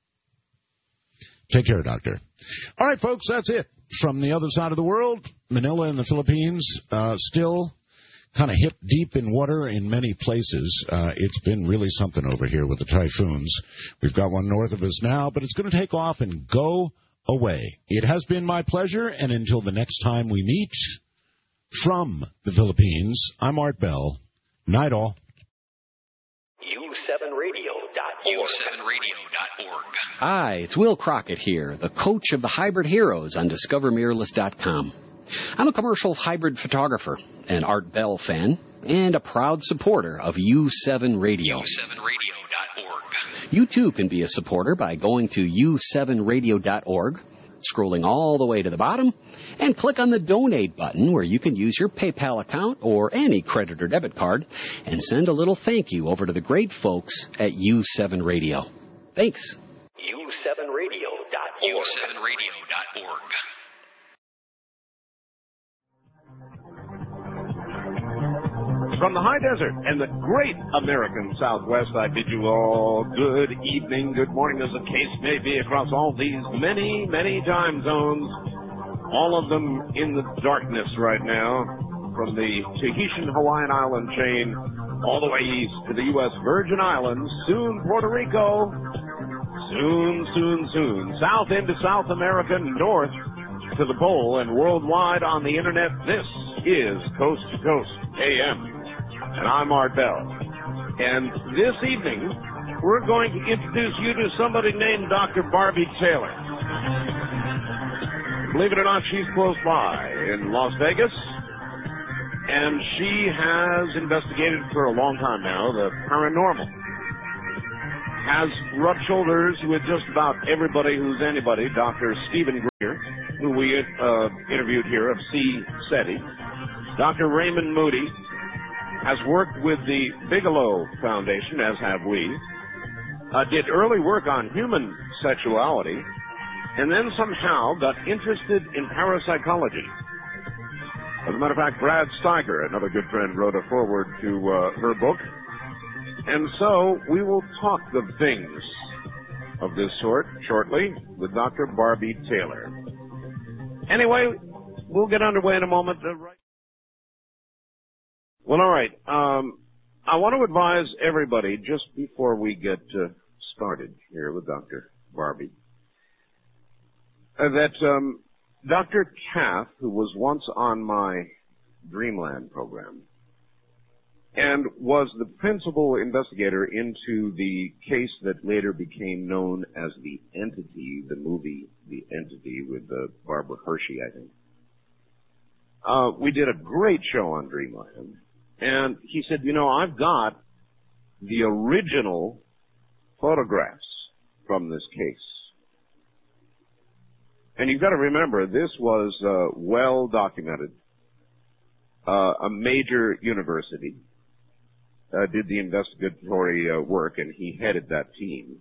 Take care, Doctor. All right, folks, that's it. From the other side of the world, Manila in the Philippines, uh, still kind of hip deep in water in many places. Uh, it's been really something over here with the typhoons. We've got one north of us now, but it's going to take off and go away. It has been my pleasure, and until the next time we meet, from the Philippines, I'm Art Bell. Night all. U seven radio dot org. U seven radio dot org. Hi, it's Will Crockett here, the coach of the Hybrid Heroes on Discover Mirrorless dot com. I'm a commercial hybrid photographer, an Art Bell fan, and a proud supporter of U seven Radio. U seven radio dot org. You too can be a supporter by going to U seven radio dot org, scrolling all the way to the bottom, and click on the donate button where you can use your PayPal account or any credit or debit card and send a little thank you over to the great folks at U seven Radio. Thanks. U seven radio dot org. U seven radio dot org. From the high desert and the great American Southwest, I bid you all good evening, good morning, as the case may be, across all these many, many time zones, all of them in the darkness right now, from the Tahitian Hawaiian island chain all the way east to the U S Virgin Islands, soon Puerto Rico, Soon, soon, soon. South into South America, north to the pole, and worldwide on the internet, this is Coast to Coast A M. And I'm Art Bell. And this evening, we're going to introduce you to somebody named Doctor Barbie Taylor. Believe it or not, she's close by in Las Vegas. And she has investigated for a long time now the paranormal. Has rubbed shoulders with just about everybody who's anybody. Doctor Stephen Greer, who we uh, interviewed here of C SETI. Doctor Raymond Moody has worked with the Bigelow Foundation, as have we. Uh, did early work on human sexuality, and then somehow got interested in parapsychology. As a matter of fact, Brad Steiger, another good friend, wrote a foreword to uh, her book. And so we will talk of things of this sort shortly with Doctor Barbie Taylor. Anyway, we'll get underway in a moment. Uh, right. Well, all right. Um, I want to advise everybody, just before we get uh, started here with Doctor Barbie, uh, that um, Doctor Kath, who was once on my Dreamland program, and was the principal investigator into the case that later became known as The Entity, the movie The Entity with uh, Barbara Hershey, I think. Uh, we did a great show on Dreamland, and he said, you know, I've got the original photographs from this case. And you've got to remember, this was uh, well documented. Uh, a major university Uh, did the investigatory uh, work, and he headed that team.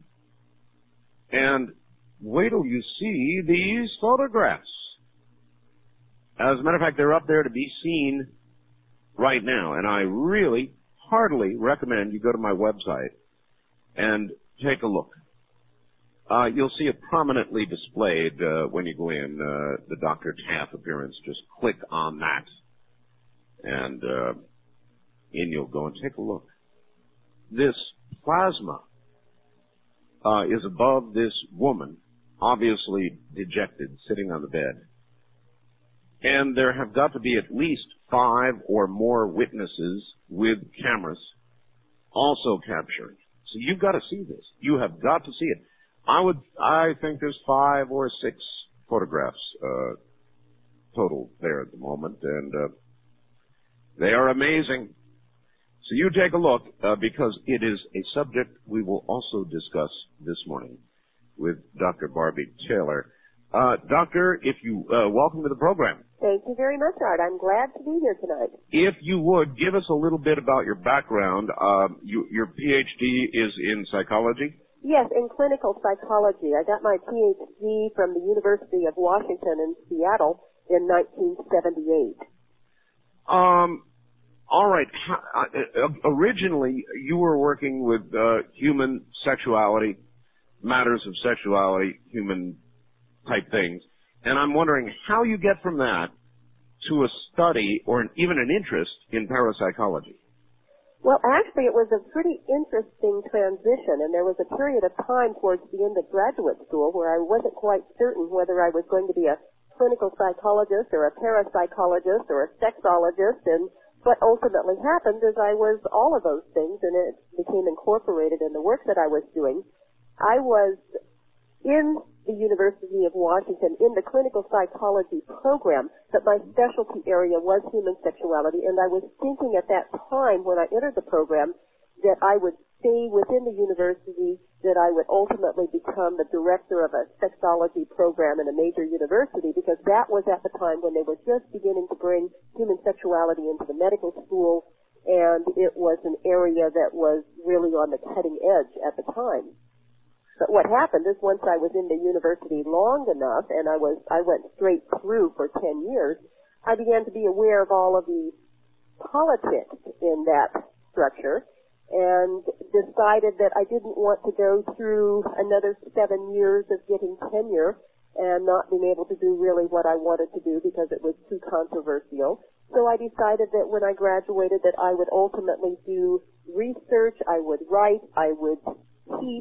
And wait till you see these photographs. As a matter of fact, they're up there to be seen right now, and I really heartily recommend you go to my website and take a look. Uh, you'll see it prominently displayed uh, when you go in, uh, the Doctor Taff appearance. Just click on that, and uh, in you'll go and take a look. This plasma uh, is above this woman, obviously dejected, sitting on the bed. And there have got to be at least five or more witnesses with cameras also capturing. So you've got to see this. You have got to see it. I would, I think there's five or six photographs uh, total there at the moment, and uh, they are amazing. So you take a look, uh, because it is a subject we will also discuss this morning with Doctor Barbie Taylor. Uh, doctor, if you, uh, welcome to the program. Thank you very much, Art. I'm glad to be here tonight. If you would, give us a little bit about your background. Um, you, your P H D is in psychology? Yes, in clinical psychology. I got my P H D from the University of Washington in Seattle in nineteen seventy-eight. Um... All right. Originally, you were working with uh, human sexuality, matters of sexuality, human type things, and I'm wondering how you get from that to a study or an, even an interest in parapsychology. Well, actually, it was a pretty interesting transition, and there was a period of time towards the end of graduate school where I wasn't quite certain whether I was going to be a clinical psychologist or a parapsychologist or a sexologist, and what ultimately happened is I was all of those things, and it became incorporated in the work that I was doing. I was in the University of Washington in the clinical psychology program, but my specialty area was human sexuality, and I was thinking at that time when I entered the program that I would stay within the university, that I would ultimately become the director of a sexology program in a major university, because that was at the time when they were just beginning to bring human sexuality into the medical school, and it was an area that was really on the cutting edge at the time. But what happened is once I was in the university long enough, and I was I went straight through for ten years, I began to be aware of all of the politics in that structure, and decided that I didn't want to go through another seven years of getting tenure and not being able to do really what I wanted to do because it was too controversial. So I decided that when I graduated that I would ultimately do research, I would write, I would teach,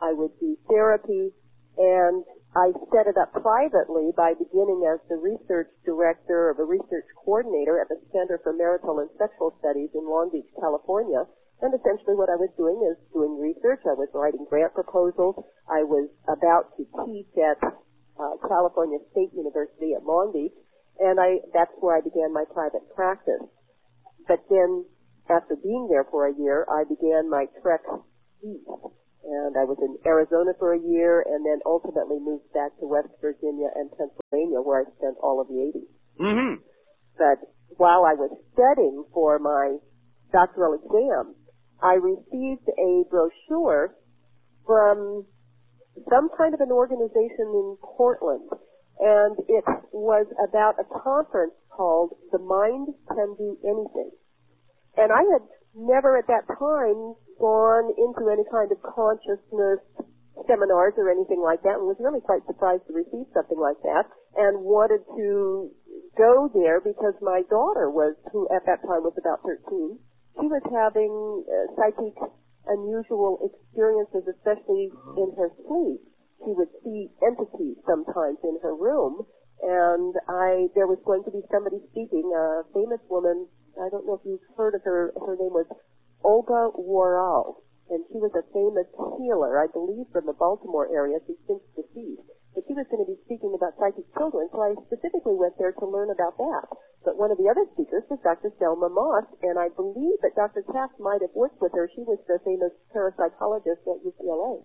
I would do therapy, and I set it up privately by beginning as the research director or the research coordinator at the Center for Marital and Sexual Studies in Long Beach, California. And essentially what I was doing is doing research. I was writing grant proposals. I was about to teach at uh, California State University at Long Beach, and I that's where I began my private practice. But then after being there for a year, I began my trek east. And I was in Arizona for a year, and then ultimately moved back to West Virginia and Pennsylvania, where I spent all of the eighties. Mm-hmm. But while I was studying for my doctoral exam, I received a brochure from some kind of an organization in Portland, and it was about a conference called The Mind Can Do Anything. And I had never at that time gone into any kind of consciousness seminars or anything like that, and was really quite surprised to receive something like that, and wanted to go there because my daughter was, who at that time was about thirteen, she was having uh, psychic unusual experiences, especially in her sleep. She would see entities sometimes in her room, and I there was going to be somebody speaking, a famous woman. I don't know if you've heard of her. Her name was Olga Woral, and she was a famous healer, I believe, from the Baltimore area. She's since deceased. But she was going to be speaking about psychic children, so I specifically went there to learn about that. But one of the other speakers was Doctor Selma Moss, and I believe that Doctor Taft might have worked with her. She was the famous parapsychologist at U C L A.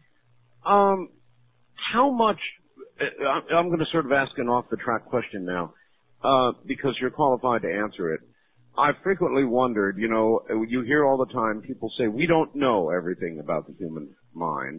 Um, how much, I'm going to sort of ask an off-the-track question now, uh, because you're qualified to answer it. I frequently wondered, you know, you hear all the time people say, we don't know everything about the human mind.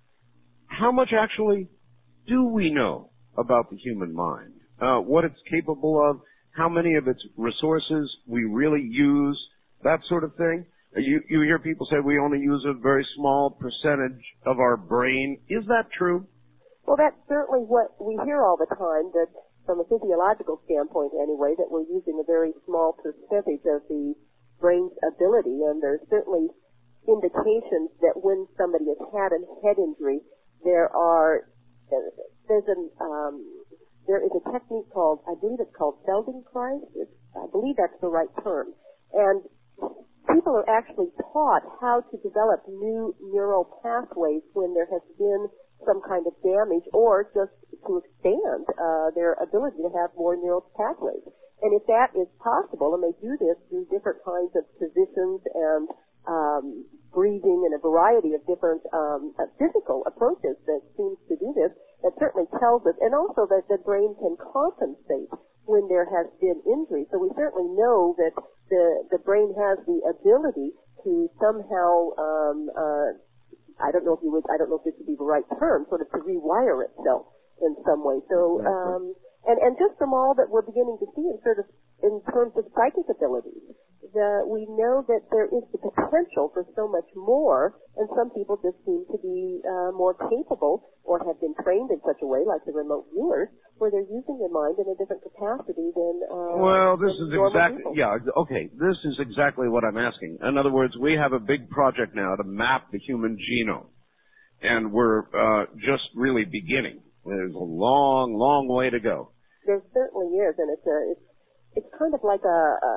How much actually do we know about the human mind? Uh, what it's capable of, how many of its resources we really use, that sort of thing? You, you hear people say we only use a very small percentage of our brain. Is that true? Well, that's certainly what we hear all the time, that from a physiological standpoint anyway, that we're using a very small percentage of the brain's ability, and there's certainly indications that when somebody has had a head injury, there are, there's an, um, there is a technique called, I believe it's called Feldenkrais. It's, I believe that's the right term. And people are actually taught how to develop new neural pathways when there has been some kind of damage, or just to expand uh, their ability to have more neural pathways. And if that is possible, and they do this through different kinds of positions and um, breathing and a variety of different um, uh, physical approaches that seems to do this, that certainly tells us, and also that the brain can compensate when there has been injury. So we certainly know that the the brain has the ability to somehow um, uh, I don't know if you would, I don't know if this would be the right term, sort of to rewire itself in some way. So, um, and, and just from all that we're beginning to see in sort of, in terms of psychic abilities, the, we know that there is the potential for so much more, and some people just seem to be, uh, more capable or have been trained in such a way, like the remote viewers, where they're using their mind in a different capacity than, uh, well, this than is normal exactly, people. yeah, okay, this is exactly what I'm asking. In other words, we have a big project now to map the human genome, and we're, uh, just really beginning. There's a long, long way to go. There certainly is, and it's a, it's, it's kind of like a, a,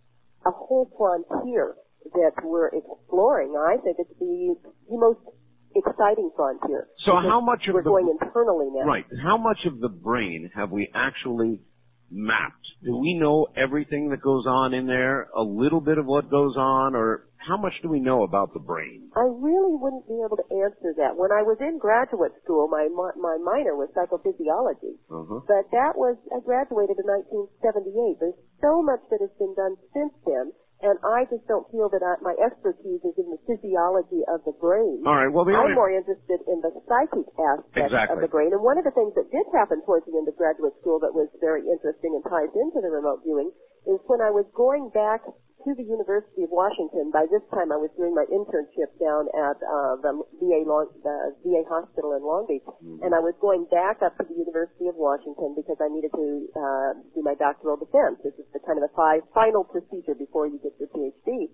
a whole frontier that we're exploring. I think it's the, the most exciting frontier. So how much of we're the, going internally now? Right. How much of the brain have we actually mapped? Do we know everything that goes on in there? A little bit of what goes on, or how much do we know about the brain? I really wouldn't be able to answer that. When I was in graduate school, my my minor was psychophysiology, uh-huh. but that was I graduated in nineteen seventy-eight. There's so much that has been done since then. And I just don't feel that I, my expertise is in the physiology of the brain. All right. Well, the I'm only... more interested in the psychic aspect exactly. of the brain. And one of the things that did happen towards the end of graduate school that was very interesting and ties into the remote viewing is when I was going back to the University of Washington. By this time, I was doing my internship down at uh, the V A Long, the V A hospital in Long Beach, mm-hmm. and I was going back up to the University of Washington because I needed to uh, do my doctoral defense. This is the kind of the five final procedure before you get your PhD.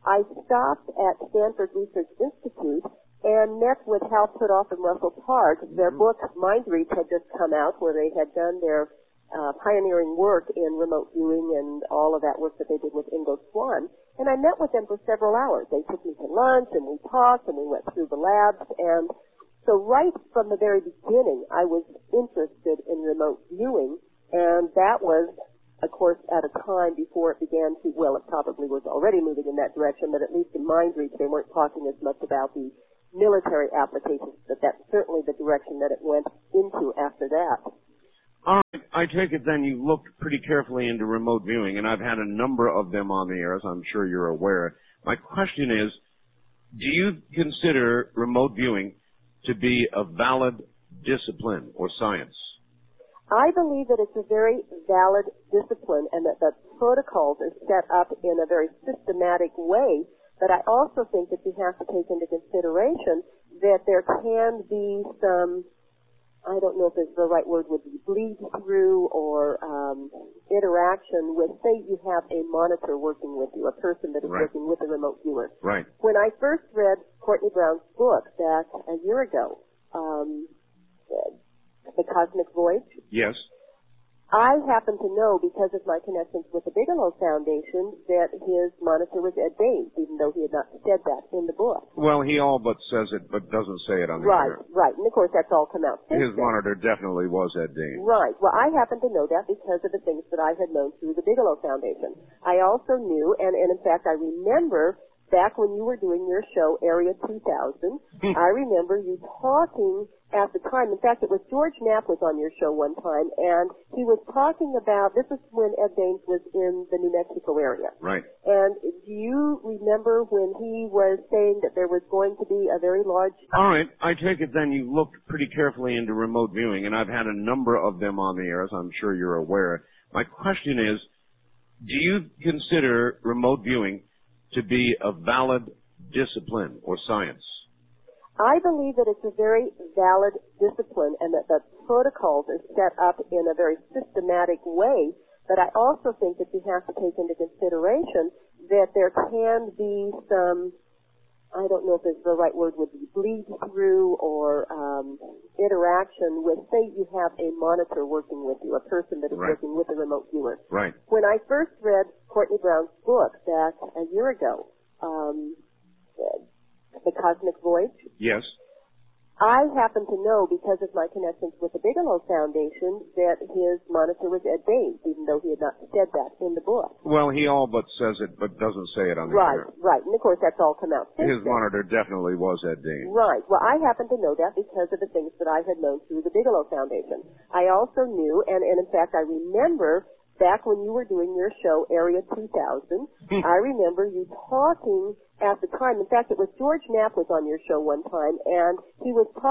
I stopped at Stanford Research Institute and met with Hal Puthoff and Russell Targ. Their book, Mind Reach, had just come out, where they had done their uh, pioneering work in remote viewing and all of that work that they did with Ingo Swann. And I met with them for several hours. They took me to lunch, and we talked, and we went through the labs. And so right from the very beginning, I was interested in remote viewing, and that was, of course, at a time before it began to, well, it probably was already moving in that direction, but at least in Mind Reach, they weren't talking as much about the military applications, but that's certainly the direction that it went into after that. All right. I take it then you looked pretty carefully into remote viewing, and I've had a number of them on the air, as I'm sure you're aware. My question is, do you consider remote viewing to be a valid discipline or science? I believe that it's a very valid discipline and that the protocols are set up in a very systematic way. But I also think that you have to take into consideration that there can be some, I don't know if it's the right word, would be bleed through or um, interaction with, say you have a monitor working with you, a person that is Right. working with a remote viewer. Right. When I first read Courtney Brown's book back a year ago, um, The Cosmic Voyage, Yes. I happen to know, because of my connections with the Bigelow Foundation, that his monitor was Ed Baines, even though he had not said that in the book. Well, he all but says it, but doesn't say it on the Right, air. right. And of course, that's all come out since His then. monitor definitely was Ed Dean. Right. Well, I happen to know that because of the things that I had known through the Bigelow Foundation. I also knew, and, and in fact, I remember back when you were doing your show, Area two thousand, I remember you talking at the time. In fact, it was George Knapp was on your show one time, and he was talking about, this is when Ed Baines was in the New Mexico area. Right. And do you remember when he was saying that there was going to be a very large... All right. I take it then you looked pretty carefully into remote viewing, and I've had a number of them on the air, as I'm sure you're aware. My question is, do you consider remote viewing to be a valid discipline or science? I believe that it's a very valid discipline and that the protocols are set up in a very systematic way, but I also think that you have to take into consideration that there can be some, I don't know if it's the right word, would be bleed through or um, interaction with, say you have a monitor working with you, a person that is Right. working with a remote viewer. Right. When I first read Courtney Brown's book back a year ago, um, The Cosmic Voyage, Yes. I happen to know, because of my connections with the Bigelow Foundation, that his monitor was Ed Baines, even though he had not said that in the book. Well, he all but says it, but doesn't say it on the Right, air. right. And of course, that's all come out since His then. monitor definitely was Ed Dean. Right. Well, I happen to know that because of the things that I had known through the Bigelow Foundation. I also knew, and, and in fact, I remember back when you were doing your show, Area two thousand, I remember you talking at the time. In fact, it was George Knapp was on your show one time, and he was talking